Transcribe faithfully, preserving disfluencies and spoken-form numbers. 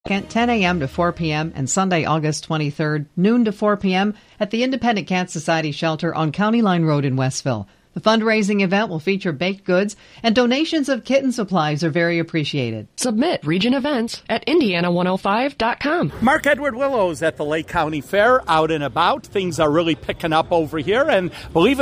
ten a.m. to four p.m. and Sunday, August twenty-third, noon to four p.m. at the Independent Cat Society Shelter on County Line Road in Westville. The fundraising event will feature baked goods, and donations of kitten supplies are very appreciated. Submit Region Events at Indiana one oh five dot com. Mark Edward Willows at the Lake County Fair, out and about. Things are really picking up over here, and believe it